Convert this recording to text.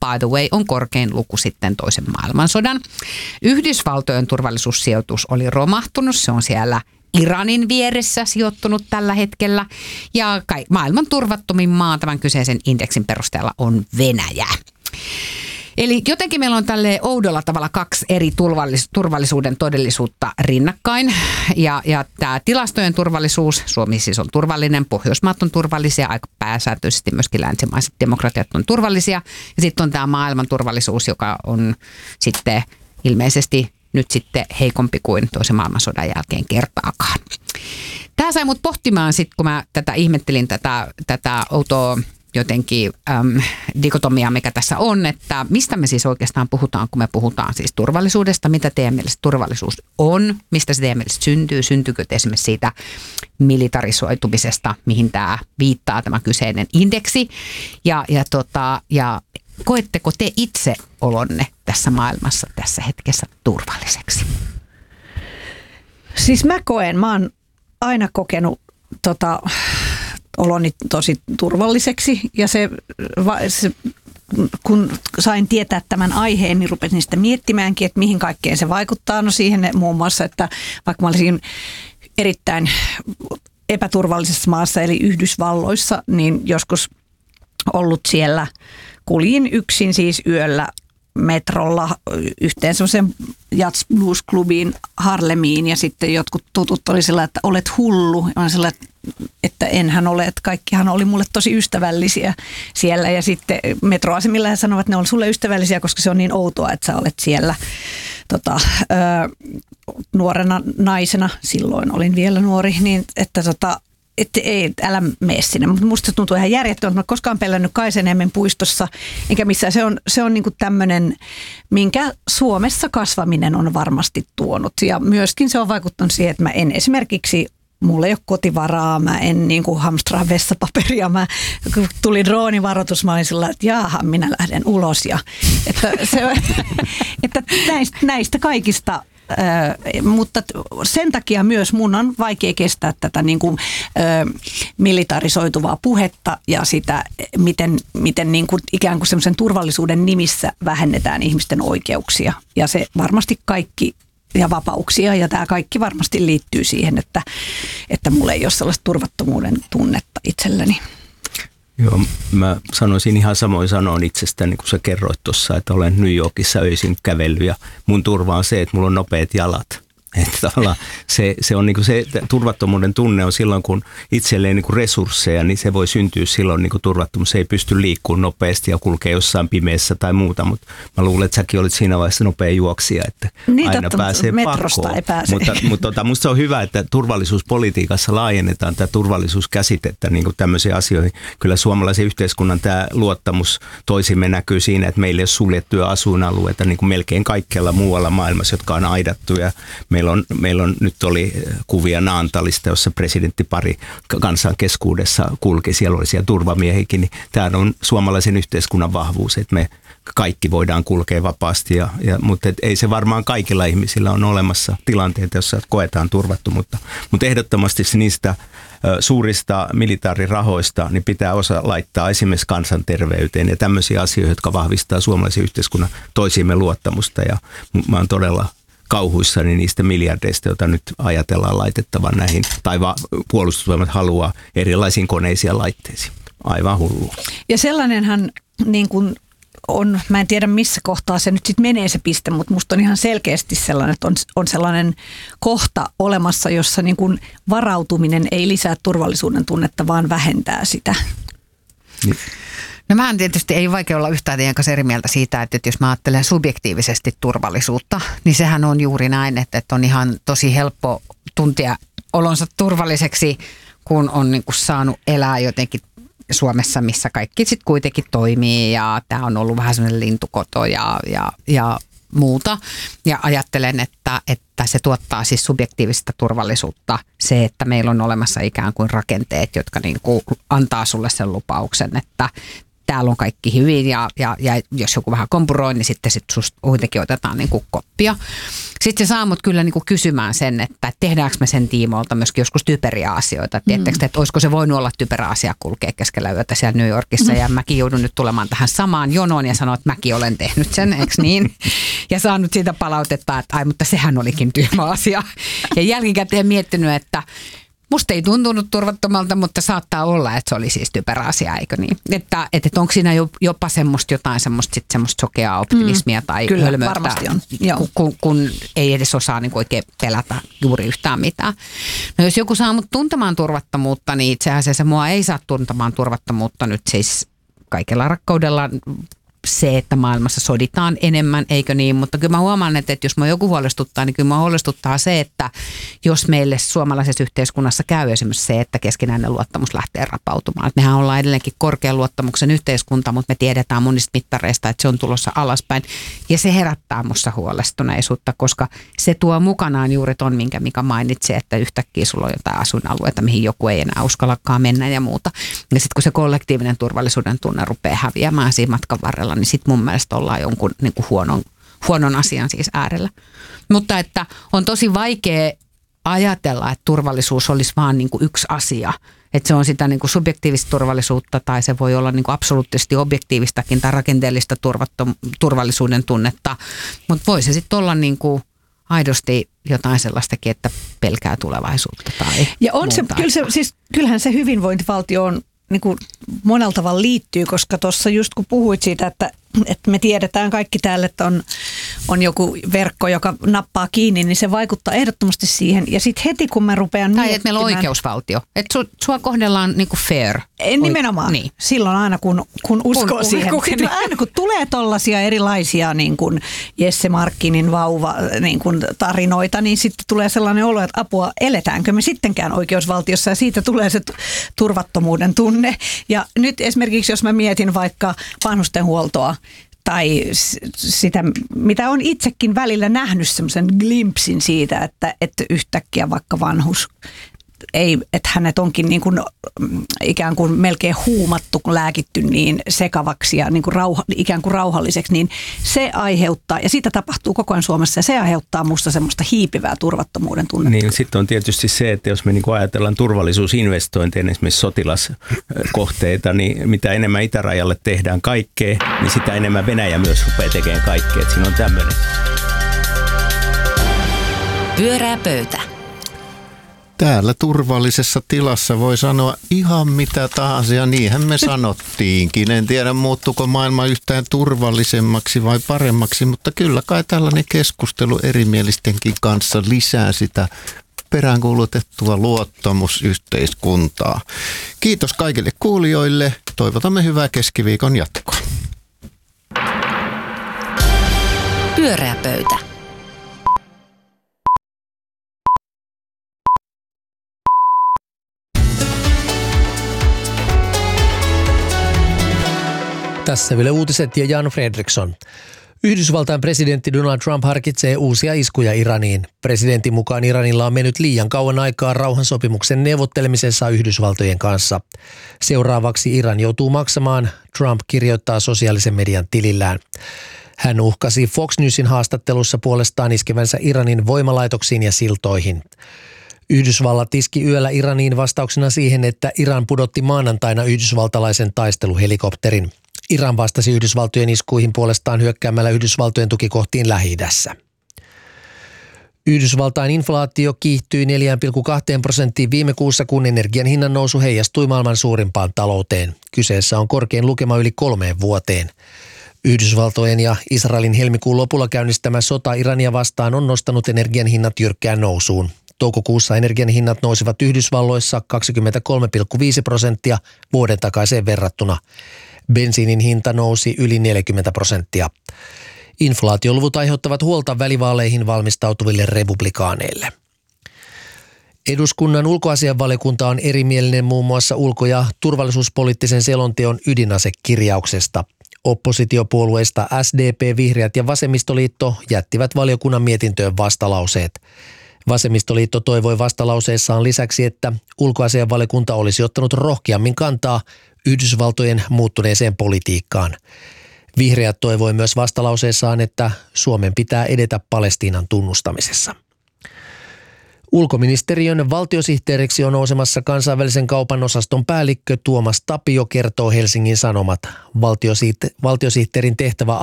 by the way on korkein luku sitten toisen maailmansodan. Yhdysvaltojen turvallisuussijoitus oli romahtunut, se on siellä Iranin vieressä sijoittunut tällä hetkellä ja maailman turvattomin maa tämän kyseisen indeksin perusteella on Venäjä. Eli jotenkin meillä on tälleen oudolla tavalla kaksi eri turvallisuuden todellisuutta rinnakkain. Ja tämä tilastojen turvallisuus, Suomi siis on turvallinen, Pohjoismaat on turvallisia, aika pääsääntöisesti myöskin länsimaiset demokratiat on turvallisia. Ja sitten on tämä maailman turvallisuus, joka on sitten ilmeisesti nyt sitten heikompi kuin toisen maailmansodan jälkeen kertaakaan. Tämä sai mut pohtimaan sitten, kun mä ihmettelin tätä outoa jotenkin dikotomiaa, mikä tässä on, että mistä me siis oikeastaan puhutaan, kun me puhutaan siis turvallisuudesta, mitä teidän mielestä turvallisuus on, mistä se teidän mielestä syntyy, syntyykö esimerkiksi siitä militarisoitumisesta, mihin tämä viittaa tämä kyseinen indeksi, ja koetteko te itse olonne tässä maailmassa tässä hetkessä turvalliseksi? Siis mä oon aina kokenut oloni tosi turvalliseksi ja se, kun sain tietää tämän aiheen, niin rupesin sitä miettimäänkin, että mihin kaikkeen se vaikuttaa. No siihen muun muassa, että vaikka mä olisin erittäin epäturvallisessa maassa eli Yhdysvalloissa, niin joskus ollut siellä, kuljin yksin siis yöllä metrolla yhteen semmoisen Jazz Blues Clubiin Harlemiin ja sitten jotkut tutut oli sillä, että olet hullu. Ja sillä, että enhän ole, että kaikkihan oli mulle tosi ystävällisiä siellä ja sitten metroasemilla he sanovat, että ne on sulle ystävällisiä, koska se on niin outoa, että sä olet siellä nuorena naisena, silloin olin vielä nuori, niin että ei, älä mene sinne. Mutta musta se tuntuu ihan järjettömältä. Mä en koskaan pelännyt Kaisaniemen puistossa, enkä missään. Se on niinku tämmöinen, minkä Suomessa kasvaminen on varmasti tuonut. Ja myöskin se on vaikuttanut siihen, että mä en esimerkiksi, mulla ei ole kotivaraa, mä en niinku hamstraa vessapaperia. Kun tuli droonivaroitus, mä olin sillä, että jaaha, minä lähden ulos. Ja, että näistä kaikista. Mutta sen takia myös mun on vaikea kestää tätä niin kuin, militarisoituvaa puhetta ja sitä, miten niin kuin ikään kuin semmoisen turvallisuuden nimissä vähennetään ihmisten oikeuksia. Ja se varmasti kaikki ja vapauksia ja tämä kaikki varmasti liittyy siihen, että mulla ei ole sellaista turvattomuuden tunnetta itselläni. Joo, mä sanoisin ihan samoin sanoin itsestäni, kun sä kerroit tuossa, että olen New Yorkissa öisin kävellyt ja mun turva on se, että mulla on nopeat jalat. Että se on niinku se turvattomuuden tunne on silloin, kun itselleen niinku resursseja, niin se voi syntyä silloin niinku turvattomuus. Se ei pysty liikkumaan nopeasti ja kulkee jossain pimeässä tai muuta, mutta mä luulen, että säkin olit siinä vaiheessa nopea juoksija, että niin, aina pääsee pakoon. Mutta musta se on hyvä, että turvallisuuspolitiikassa laajennetaan tätä turvallisuuskäsitettä niinku tämmöisiin asioihin. Kyllä suomalaisen yhteiskunnan tämä luottamus toisimme näkyy siinä, että meillä ei ole suljettuja asuinalueita niin kuin melkein kaikkialla muualla maailmassa, jotka on aidattu ja meillä on nyt oli kuvia Naantalista, jossa presidenttipari kansan keskuudessa kulki, siellä oli siellä turvamiehikin, niin tämä on suomalaisen yhteiskunnan vahvuus, että me kaikki voidaan kulkea vapaasti, mutta ei se varmaan kaikilla ihmisillä on olemassa tilanteita, joissa koetaan turvattomuutta, mutta ehdottomasti niistä suurista militaarirahoista niin pitää osa laittaa esimerkiksi kansanterveyteen ja tämmöisiä asioita, jotka vahvistaa suomalaisen yhteiskunnan toisiimme luottamusta ja mä oon todella kauhuissani niistä miljardeista, joita nyt ajatellaan laitettavan näihin, tai puolustusvoimat haluaa erilaisiin koneisiin ja laitteisiin. Aivan hullua. Ja sellainenhan niin kuin on, mä en tiedä missä kohtaa se nyt sitten menee se piste, mutta musta on ihan selkeästi sellainen, että on sellainen kohta olemassa, jossa niin kuin varautuminen ei lisää turvallisuuden tunnetta, vaan vähentää sitä. Niin. No mä tietysti ei vaikea olla yhtään teidän kanssa eri mieltä siitä, että jos mä ajattelen subjektiivisesti turvallisuutta, niin sehän on juuri näin, että on ihan tosi helppo tuntia olonsa turvalliseksi, kun on niin kuin saanut elää jotenkin Suomessa, missä kaikki sitten kuitenkin toimii ja tämä on ollut vähän semmoinen lintukoto ja muuta. Ja ajattelen, että se tuottaa siis subjektiivista turvallisuutta se, että meillä on olemassa ikään kuin rakenteet, jotka niin kuin antaa sulle sen lupauksen, että täällä on kaikki hyvin ja jos joku vähän kompuroi, niin sitten susta kuitenkin otetaan niin kuin koppia. Sitten se saa mut kyllä niin kuin kysymään sen, että tehdäänkö me sen tiimoilta myöskin joskus typeriä asioita. Tiedättekö, että olisiko se voinut olla typerä asia kulkea keskellä yötä siellä New Yorkissa ja mäkin joudun nyt tulemaan tähän samaan jonoon ja sanoa, että mäkin olen tehnyt sen, eikö niin? Ja saanut siitä palautetta, että ai, mutta sehän olikin tyhmä asia. Ja jälkikäteen miettinyt, että musta ei tuntunut turvattomalta, mutta saattaa olla, että se oli siis typerä asia, eikö niin? Että onko siinä jopa jotain semmoista sokeaa optimismia tai hölmöyttä, varmasti on. Kun ei edes osaa niin oikein pelätä juuri yhtään mitään. No jos joku saa mut tuntemaan turvattomuutta, niin itse asiassa mua ei saa tuntemaan turvattomuutta nyt siis kaikella rakkaudella se, että maailmassa soditaan enemmän, eikö niin? Mutta kyllä mä huomaan, että jos mä joku huolestuttaa, niin kyllä mä huolestuttaa se, että jos meille suomalaisessa yhteiskunnassa käy esimerkiksi se, että keskinäinen luottamus lähtee rapautumaan. Että mehän ollaan edelleenkin korkean luottamuksen yhteiskunta, mutta me tiedetään monista mittareista, että se on tulossa alaspäin. Ja se herättää musta huolestuneisuutta, koska se tuo mukanaan juuri ton, minkä Mika mainitsi, että yhtäkkiä sulla on jotain asuinalueita, mihin joku ei enää uskallakaan mennä ja muuta. Ja sitten kun se kollektiivinen turvallisuuden tunne rupeaa häviämään siinä matkan varrella, niin sitten mun mielestä ollaan jonkun niin kuin huonon asian siis äärellä. Mutta että on tosi vaikea ajatella, että turvallisuus olisi vaan niin kuin yksi asia. Että se on sitä niin kuin subjektiivista turvallisuutta tai se voi olla niin kuin absoluuttisesti objektiivistakin tai rakenteellista turvallisuuden tunnetta. Mutta voi se sitten olla niin kuin aidosti jotain sellaistakin, että pelkää tulevaisuutta tai ja on muuta. Kyllähän se hyvinvointivaltio on niin kuin monella tavalla liittyy, koska tuossa just kun puhuit siitä, että me tiedetään kaikki täällä, että on joku verkko, joka nappaa kiinni, niin se vaikuttaa ehdottomasti siihen. Ja sitten heti kun mä rupean miettimään... Tai että meillä on oikeusvaltio. Että sua kohdellaan niin kuin fair. Nimenomaan. Niin. Silloin aina kun uskoo siihen. Aina kun tulee tollaisia erilaisia niin kuin Jesse Markkinin vauva niin kuin tarinoita, niin sitten tulee sellainen olo, että apua, eletäänkö me sittenkään oikeusvaltiossa, ja siitä tulee se turvattomuuden tunne. Ja nyt esimerkiksi, jos mä mietin vaikka vanhustenhuoltoa, tai sitä, mitä on itsekin välillä nähnyt semmoisen glimpsin siitä, että yhtäkkiä vaikka vanhus, että hänet onkin niin kuin, ikään kuin melkein huumattu, lääkitty niin sekavaksi ja niin kuin ikään kuin rauhalliseksi, niin se aiheuttaa, ja sitä tapahtuu koko ajan Suomessa, ja se aiheuttaa musta semmoista hiipivää turvattomuuden tunnetta. Niin, sitten on tietysti se, että jos me niin kuin ajatellaan turvallisuusinvestointeja, esimerkiksi sotilaskohteita, niin mitä enemmän itärajalle tehdään kaikkea, niin sitä enemmän Venäjä myös rupeaa tekemään kaikkea. Että siinä on tämmöinen. Pyörää pöytä. Täällä turvallisessa tilassa voi sanoa ihan mitä tahansa, ja niinhän me sanottiinkin. En tiedä, muuttuuko maailma yhtään turvallisemmaksi vai paremmaksi, mutta kyllä kai tällainen keskustelu erimielistenkin kanssa lisää sitä peräänkuulutettua luottamusyhteiskuntaa. Kiitos kaikille kuulijoille. Toivotamme hyvää keskiviikon jatkoa. Pyöreä pöytä. Tässä Yle Uutiset ja Jan Fredriksson. Yhdysvaltain presidentti Donald Trump harkitsee uusia iskuja Iraniin. Presidentin mukaan Iranilla on mennyt liian kauan aikaa rauhansopimuksen neuvottelemisessa Yhdysvaltojen kanssa. Seuraavaksi Iran joutuu maksamaan, Trump kirjoittaa sosiaalisen median tilillään. Hän uhkasi Fox Newsin haastattelussa puolestaan iskevänsä Iranin voimalaitoksiin ja siltoihin. Yhdysvallat iski yöllä Iraniin vastauksena siihen, että Iran pudotti maanantaina yhdysvaltalaisen taisteluhelikopterin. Iran vastasi Yhdysvaltojen iskuihin puolestaan hyökkäämällä Yhdysvaltojen tukikohtiin Lähi-idässä. Yhdysvaltain inflaatio kiihtyi 4,2% viime kuussa, kun energian hinnan nousu heijastui maailman suurimpaan talouteen. Kyseessä on korkein lukema yli 3 vuoteen. Yhdysvaltojen ja Israelin helmikuun lopulla käynnistämä sota Irania vastaan on nostanut energian hinnat jyrkkään nousuun. Toukokuussa energian hinnat nousivat Yhdysvalloissa 23,5% vuoden takaiseen verrattuna. Bensiinin hinta nousi yli 40%. Inflaatioluvut aiheuttavat huolta välivaaleihin valmistautuville republikaaneille. Eduskunnan ulkoasianvaliokunta on erimielinen muun muassa ulko- ja turvallisuuspoliittisen selonteon ydinasekirjauksesta. Oppositiopuolueista SDP, Vihreät ja Vasemmistoliitto jättivät valiokunnan mietintöön vastalauseet. Vasemmistoliitto toivoi vastalauseessaan lisäksi, että ulkoasianvaliokunta olisi ottanut rohkeammin kantaa Yhdysvaltojen muuttuneeseen politiikkaan. Vihreät toivoi myös vastalauseessaan, että Suomen pitää edetä Palestiinan tunnustamisessa. Ulkoministeriön valtiosihteeriksi on nousemassa kansainvälisen kaupan osaston päällikkö Tuomas Tapio, kertoo Helsingin Sanomat. Valtiosihteerin tehtävä